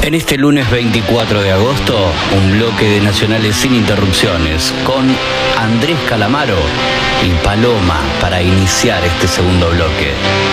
En este lunes 24 de agosto, un bloque de nacionales sin interrupciones, con Andrés Calamaro y Paloma para iniciar este segundo bloque.